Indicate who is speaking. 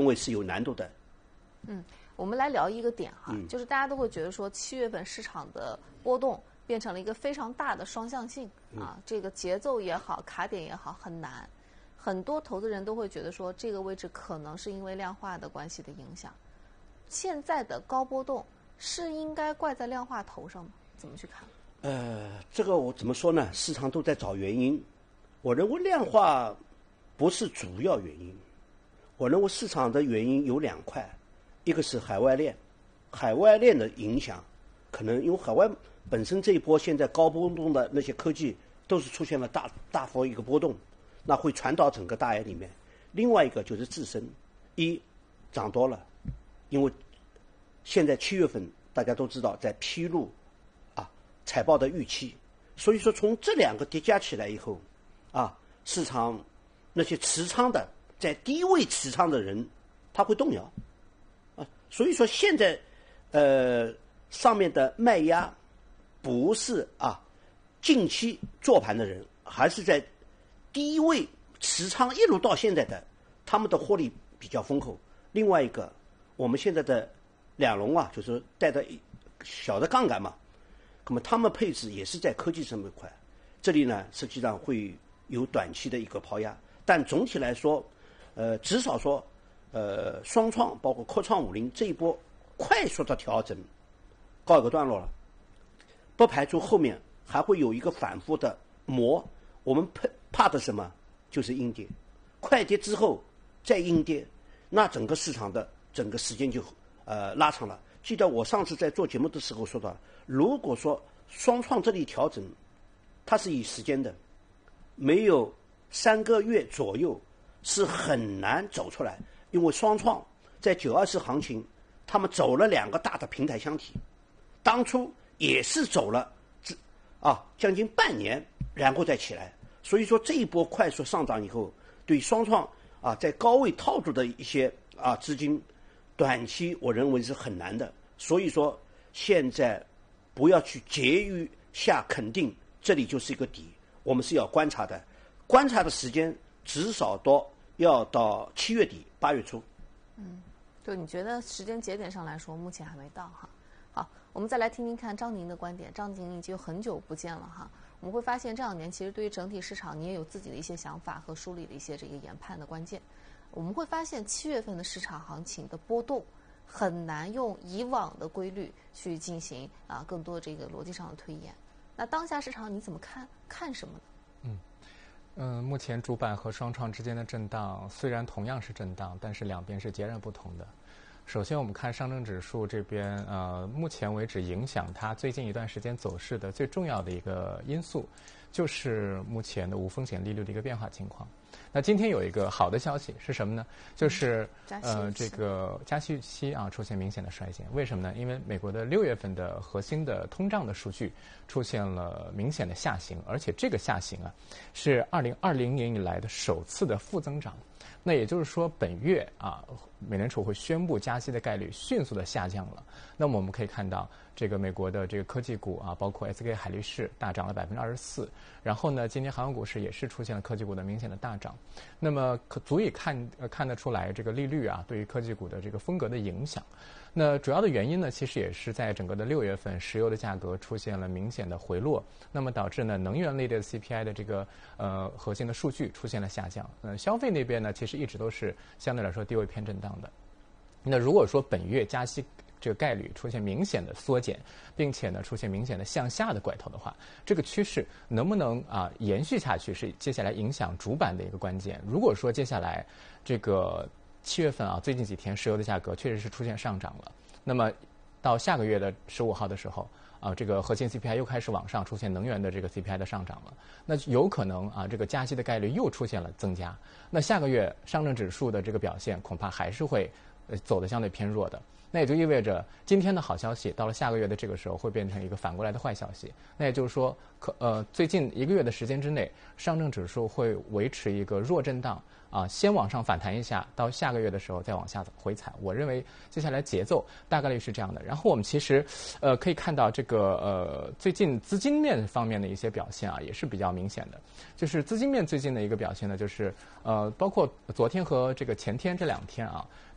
Speaker 1: 为是有难度的。
Speaker 2: 我们来聊一个点哈，就是大家都会觉得说7月份市场的波动变成了一个非常大的双向性啊，这个节奏也好，卡点也好很难，很多投资人都会觉得说这个位置可能是因为量化的关系的影响。现在的高波动是应该怪在量化头上吗？怎么去看？
Speaker 1: 这个我怎么说呢？市场都在找原因，我认为量化不是主要原因。我认为市场的原因有2块，一个是海外链，海外链的影响，可能因为海外本身这一波现在高波动的那些科技都是出现了大幅一个波动，那会传导整个大 A 里面。另外一个就是自身，涨多了，因为现在7月份大家都知道在披露财报的预期，所以说从这2个叠加起来以后，市场那些持仓的在低位持仓的人他会动摇，所以说现在上面的卖压不是近期做盘的人，还是在低位持仓一路到现在的，他们的获利比较丰厚。另外一个，我们现在的两龙就是带着小的杠杆嘛，那么他们配置也是在科技这么一块，这里呢实际上会有短期的一个抛压，但总体来说，至少说，双创包括科创50这一波快速的调整告一个段落了，不排除后面还会有一个反复的磨。我们怕的什么？就是阴跌，快跌之后再阴跌，那整个市场的整个时间就拉长了。记得我上次在做节目的时候说到，如果说双创这里调整，它是以时间的，没有3个月左右是很难走出来，因为双创在924行情，他们走了2个大的平台箱体，当初也是走了将近半年，然后再起来。所以说这一波快速上涨以后，对双创在高位套住的一些资金，短期我认为是很难的。所以说现在不要去急于下肯定这里就是一个底，我们是要观察的，观察的时间至少要到7月底8月初。
Speaker 2: 就你觉得时间节点上来说目前还没到哈。好，我们再来听听看张宁的观点。张宁已经很久不见了哈，我们会发现这2年其实对于整体市场你也有自己的一些想法和梳理的一些这个研判的关键。我们会发现7月份的市场行情的波动很难用以往的规律去进行更多这个逻辑上的推演。那当下市场你怎么看什么呢？
Speaker 3: 目前主板和双创之间的震荡虽然同样是震荡，但是两边是截然不同的。首先我们看上证指数这边，目前为止影响它最近一段时间走势的最重要的一个因素，就是目前的无风险利率的一个变化情况。那今天有一个好的消息是什么呢？就是这个加息预期出现明显的衰减。为什么呢？因为美国的6月份的核心的通胀的数据出现了明显的下行，而且这个下行是2020年以来的首次的负增长。那也就是说，本月美联储会宣布加息的概率迅速的下降了。那么我们可以看到，这个美国的这个科技股包括 SK 海力士大涨了24%，然后呢，今天航空股市也是出现了科技股的明显的大涨。那么足以看得出来，这个利率对于科技股的这个风格的影响。那主要的原因呢，其实也是在整个的6月份，石油的价格出现了明显的回落，那么导致呢能源类的 CPI 的这个核心的数据出现了下降。消费那边呢，其实一直都是相对来说低位偏震荡的。那如果说本月加息这个概率出现明显的缩减，并且呢出现明显的向下的拐头的话，这个趋势能不能延续下去，是接下来影响主板的一个关键。如果说接下来这个7月份最近几天石油的价格确实是出现上涨了，那么到下个月的15号的时候这个核心 CPI 又开始往上出现能源的这个 CPI 的上涨了，那有可能这个加息的概率又出现了增加。那下个月上证指数的这个表现恐怕还是会走得相对偏弱的。那也就意味着今天的好消息到了下个月的这个时候会变成一个反过来的坏消息。那也就是说最近1个月的时间之内，上证指数会维持一个弱震荡先往上反弹一下，到下个月的时候再往下回踩。我认为接下来节奏大概率是这样的。然后我们其实可以看到这个最近资金面方面的一些表现也是比较明显的。就是资金面最近的一个表现呢，就是包括昨天和这个前天这2天